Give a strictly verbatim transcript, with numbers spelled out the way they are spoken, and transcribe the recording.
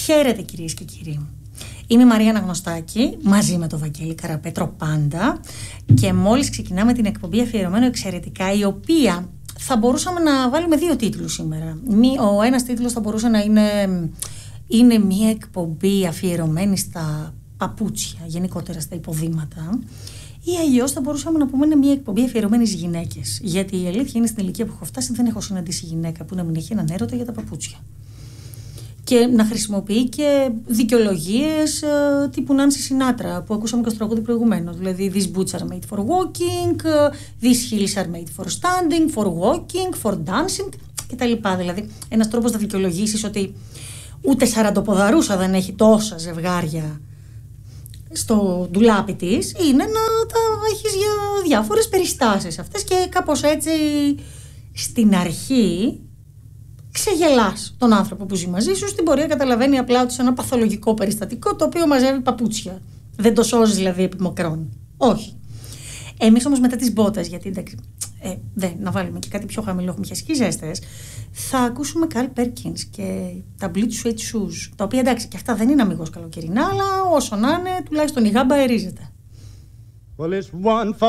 Χαίρετε κυρίες και κύριοι. Είμαι η Μαρία Αναγνωστάκη, μαζί με τον Βαγγέλη Καραπέτρο πάντα, και μόλις ξεκινάμε την εκπομπή αφιερωμένο εξαιρετικά, η οποία θα μπορούσαμε να βάλουμε δύο τίτλους σήμερα. Ο ένας τίτλος θα μπορούσε να είναι, είναι μια εκπομπή αφιερωμένη στα παπούτσια, γενικότερα στα υποδήματα, ή αλλιώς θα μπορούσαμε να πούμε είναι μια εκπομπή αφιερωμένη στις γυναίκες. Γιατί η αλήθεια είναι, στην ηλικία που έχω φτάσει δεν έχω συναντήσει γυναίκα που να μην έχει έναν έρωτα για τα παπούτσια. Και να χρησιμοποιεί και δικαιολογίες ε, τύπου Νάνση Σινάτρα που ακούσαμε και στο τραγούδι προηγουμένως. Δηλαδή, these boots are made for walking, these heels are made for standing, for walking, for dancing κτλ. Δηλαδή, ένας τρόπος να δικαιολογήσεις ότι ούτε σαραντοποδαρούσα δεν έχει τόσα ζευγάρια στο ντουλάπι της, είναι να τα έχεις για διάφορες περιστάσεις αυτές, και κάπως έτσι στην αρχή ξεγελάς τον άνθρωπο που ζει μαζί σου. Στην πορεία καταλαβαίνει απλά ότι σε ένα παθολογικό περιστατικό το οποίο μαζεύει παπούτσια. Δεν το σώζει δηλαδή επί μακρόν. Όχι. Εμείς όμως μετά τις μπότες, γιατί εντάξει, ε, δε, να βάλουμε και κάτι πιο χαμηλό, έχουμε χιαστικές ζέστες, θα ακούσουμε Carl Perkins και τα Bleach Suede Shoes, τα οποία εντάξει και αυτά δεν είναι αμιγώς καλοκαιρινά, αλλά όσο να είναι, τουλάχιστον η γάμπα αερίζεται. Well, it's one for